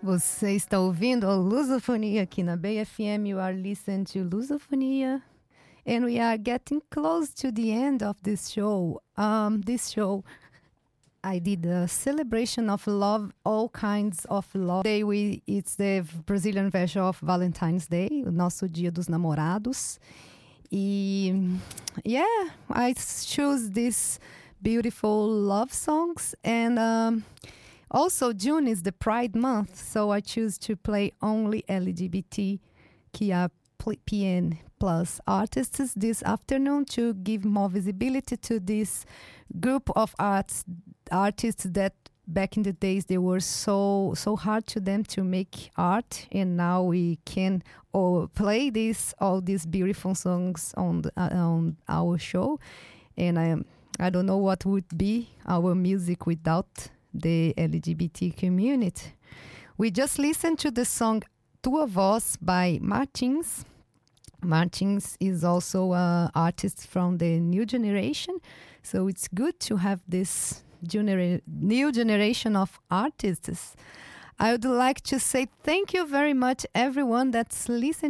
Você está ouvindo a Lusofonia aqui na Bay FM. You are listening to Lusofonia. And we are getting close to the end of this show. This show, I did a celebration of love, all kinds of love. Today it's the Brazilian version of Valentine's Day, o nosso Dia dos Namorados. Yeah, I choose these beautiful love songs. And also, June is the Pride Month, so I choose to play only LGBTQIAPN+ artists this afternoon to give more visibility to this group of artists that back in the days they were so hard to them to make art, and now we can play all these beautiful songs on our show. And I don't know what would be our music without the LGBT community. We just listened to the song Tua Voz by Martins. Martins is also an artist from the new generation, so it's good to have this new generation of artists. I would like to say thank you very much, everyone that's listening